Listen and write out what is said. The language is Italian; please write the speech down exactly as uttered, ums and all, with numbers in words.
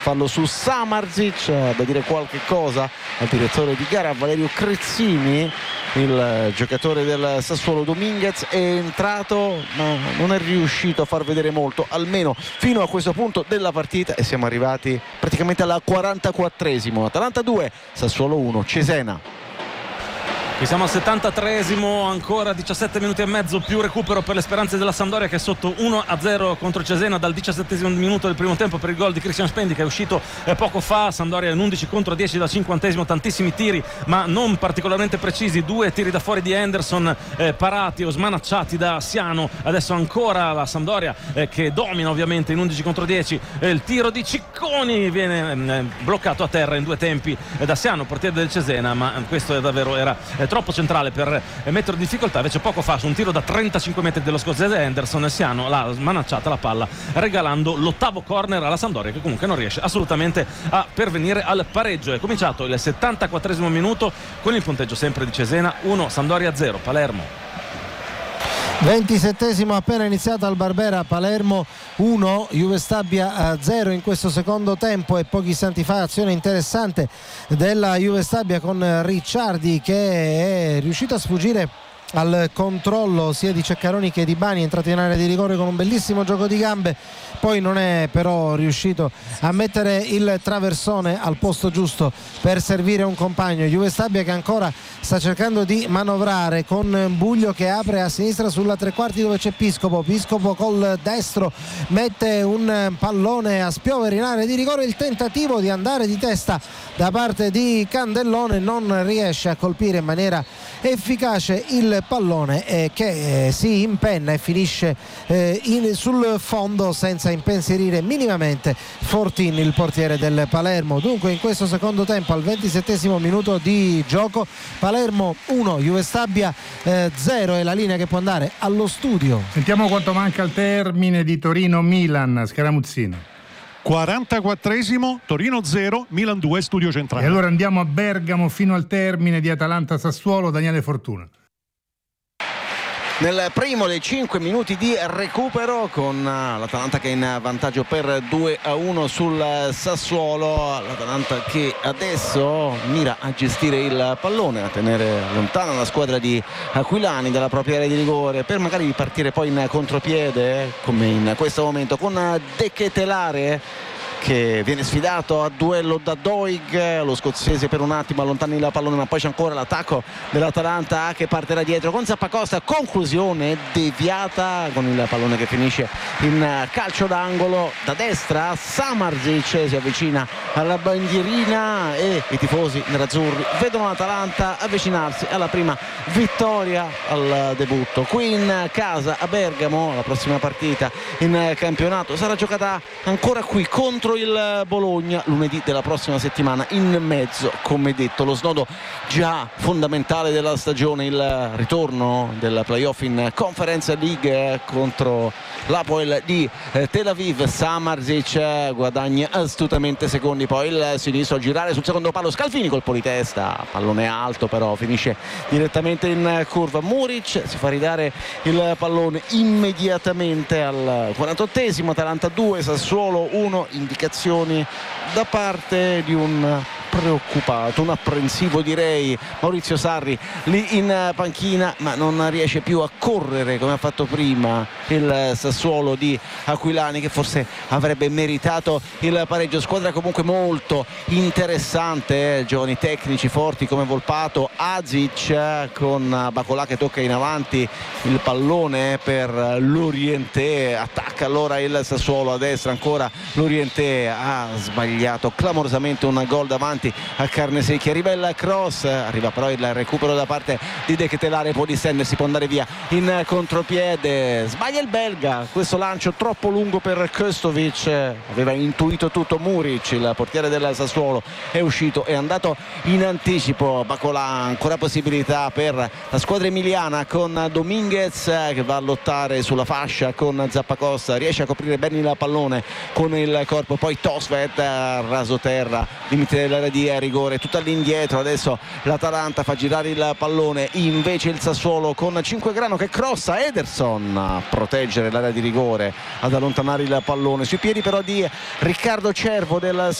fallo su Samardzic, da dire qualche cosa al direttore di gara Valerio Crezzini. Il giocatore del Sassuolo Dominguez è entrato ma non è riuscito a far vedere molto, almeno fino a questo punto della partita, e siamo arrivati praticamente alla quarantaquattresimo. Atalanta due, Sassuolo uno, Cesena. Qui siamo al settantatreesimo, ancora diciassette minuti e mezzo più recupero per le speranze della Sampdoria, che è sotto uno a zero contro Cesena dal diciassettesimo minuto del primo tempo per il gol di Christian Spendi, che è uscito eh, poco fa. Sampdoria in undici contro dieci dal cinquantesimo, tantissimi tiri ma non particolarmente precisi, due tiri da fuori di Henderson eh, parati o smanacciati da Siano. Adesso ancora la Sampdoria eh, che domina ovviamente in undici contro dieci, eh, il tiro di Cicconi viene eh, bloccato a terra in due tempi eh, da Siano, portiere del Cesena, ma questo è davvero era eh, troppo centrale per mettere in difficoltà. Invece poco fa su un tiro da trentacinque metri dello scozzese Henderson, Siano l'ha smanacciata la palla, regalando l'ottavo corner alla Sampdoria, che comunque non riesce assolutamente a pervenire al pareggio. È cominciato il settantaquattresimo minuto con il punteggio sempre di Cesena uno, Sampdoria zero, Palermo. ventisettesimo appena iniziata al Barbera, Palermo uno, Juve Stabia zero in questo secondo tempo. E pochi istanti fa azione interessante della Juve Stabia con Ricciardi, che è riuscito a sfuggire al controllo sia di Ceccaroni che di Bani, entrato in area di rigore con un bellissimo gioco di gambe, poi non è però riuscito a mettere il traversone al posto giusto per servire un compagno. Juve Stabia che ancora sta cercando di manovrare, con Buglio che apre a sinistra sulla tre quarti dove c'è Piscopo. Piscopo col destro mette un pallone a spiovere in area di rigore, il tentativo di andare di testa da parte di Candellone non riesce a colpire in maniera efficace il pallone eh, che eh, si impenna e finisce eh, in, sul fondo senza impensierire minimamente Fortin, il portiere del Palermo. Dunque in questo secondo tempo, al ventisettesimo minuto di gioco, Palermo uno, Juve Stabia eh, zero, è la linea che può andare allo studio. Sentiamo quanto manca al termine di Torino-Milan, Scaramuzzino. quarantaquattresimo, Torino zero, Milan due, studio centrale. E allora andiamo a Bergamo fino al termine di Atalanta-Sassuolo, Daniele Fortuna. Nel primo dei cinque minuti di recupero, con l'Atalanta che è in vantaggio per due a uno sul Sassuolo. L'Atalanta che adesso mira a gestire il pallone, a tenere lontana la squadra di Aquilani dalla propria area di rigore, per magari partire poi in contropiede come in questo momento con De Ketelare, che viene sfidato a duello da Doig. Lo scozzese per un attimo allontana il pallone, ma poi c'è ancora l'attacco dell'Atalanta che parte da dietro con Zappacosta, conclusione deviata con il pallone che finisce in calcio d'angolo da destra. Samardzic si avvicina alla bandierina e i tifosi nerazzurri vedono l'Atalanta avvicinarsi alla prima vittoria al debutto qui in casa a Bergamo. La prossima partita in campionato sarà giocata ancora qui contro il Bologna lunedì della prossima settimana. In mezzo, come detto, lo snodo già fondamentale della stagione, il ritorno del playoff in Conference League contro l'Apoel di Tel Aviv. Samardzic guadagna astutamente secondi, poi il sinistro a girare sul secondo palo, Scalfini colpo di testa, pallone alto però finisce direttamente in curva. Muric si fa ridare il pallone immediatamente al quarantottesimo. Atalanta due, Sassuolo uno. Indicazioni da parte di un preoccupato, un apprensivo direi, Maurizio Sarri lì in panchina, ma non riesce più a correre come ha fatto prima il Sassuolo di Aquilani, che forse avrebbe meritato il pareggio. Squadra comunque molto interessante, eh? Giovani tecnici forti come Volpato, Azic, con Bacolà che tocca in avanti il pallone per Lorientè, attacca allora il Sassuolo a destra, ancora Lorientè ha sbagliato clamorosamente un gol davanti a carne secchia. Arriva il cross, arriva però il recupero da parte di De Ketelare, può distendersi, può andare via in contropiede, sbaglia il belga, questo lancio troppo lungo per Kostovic, aveva intuito tutto Muric, il portiere del Sassuolo è uscito, è andato in anticipo. Bacolà, ancora possibilità per la squadra emiliana con Dominguez che va a lottare sulla fascia con Zappacosta, riesce a coprire bene il pallone con il corpo, poi Tosvet raso terra, limite dell'area di rigore. Tutta all'indietro, adesso l'Atalanta fa girare il pallone, invece il Sassuolo con Cinquegrano che crossa, Ederson a proteggere l'area di rigore, ad allontanare il pallone sui piedi però di Riccardo Cervo del